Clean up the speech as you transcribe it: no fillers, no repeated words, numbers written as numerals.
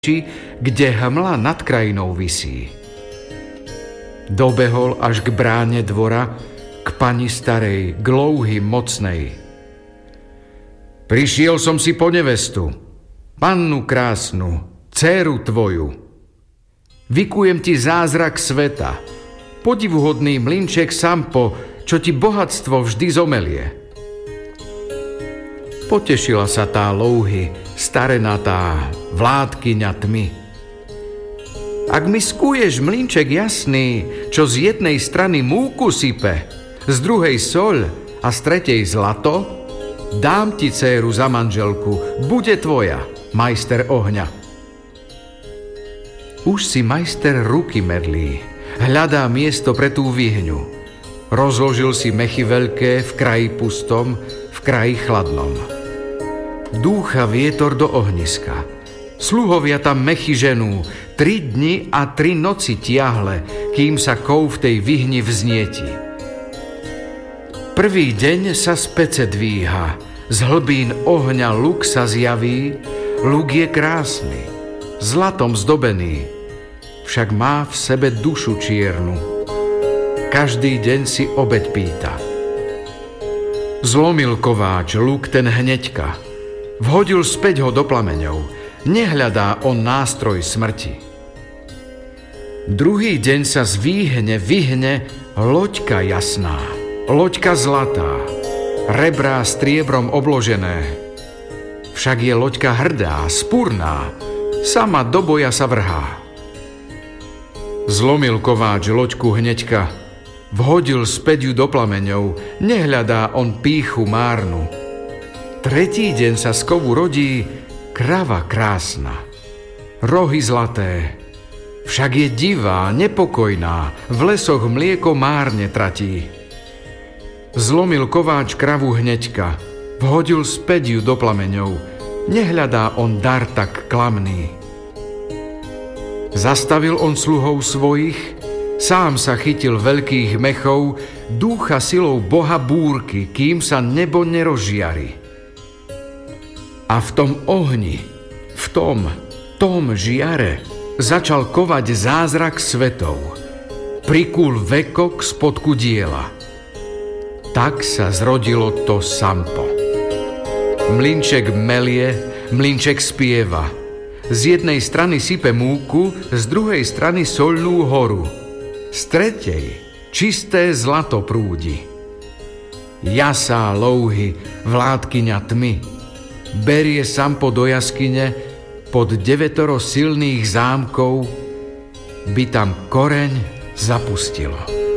kde hmla nad krajinou visí. Dobehol až k bráne dvora, k pani starej, k louhy mocnej. Prišiel som si po nevestu, pannu krásnu, dcéru tvoju. Vykujem ti zázrak sveta, podivuhodný mlynček Sampo, čo ti bohatstvo vždy zomelie. Potešila sa tá louhy, starenatá vládkyňa tmy. Ak mi skuješ mlynček jasný, čo z jednej strany múku sype, z druhej soľ a z tretej zlato, dám ti dcéru za manželku, bude tvoja, majster ohňa. Už si majster ruky medlí, hľadá miesto pre tú vyhňu. Rozložil si mechy veľké v kraji pustom, v kraji chladnom. Dúcha vietor do ohniska. Sluhovia tam mechy ženú, 3 dni a 3 noci tiahle, kým sa kov v tej vyhni vznieti. Prvý deň sa z pece dvíha, z hlbín ohňa luk sa zjaví, luk je krásny, zlatom zdobený, však má v sebe dušu čiernu. Každý deň si obeť pýta. Zlomil kováč luk ten hneďka, vhodil späť ho do plameňov, nehľadá on nástroj smrti. Druhý deň sa z výhne vyhne loďka jasná, loďka zlatá, rebrá striebrom obložené. Však je loďka hrdá, spurná, sama do boja sa vrhá. Zlomil kováč loďku hneďka, vhodil späť ju do plameňov, nehľadá on pýchu márnu. Tretí deň sa z kovu rodí krava krásna, rohy zlaté, však je divá, nepokojná, v lesoch mlieko márne tratí. Zlomil kováč kravu hneďka, vhodil späť ju do plameňov, nehľadá on dar tak klamný. Zastavil on sluhov svojich, sám sa chytil veľkých mechov, dúcha silou Boha búrky, kým sa nebo nerozžiari. A v tom ohni, v tom žiare začal kovať zázrak svetov. Prikúl vekok spodku diela. Tak sa zrodilo to Sampo. Mlynček melie, mlynček spieva. Z jednej strany sype múku, z druhej strany soľnú horu. Z tretej čisté zlato prúdi. Jasá louhy, vládkyňa tmy, berie Sampo do jaskyne, pod 9 silných zámkov by tam koreň zapustilo.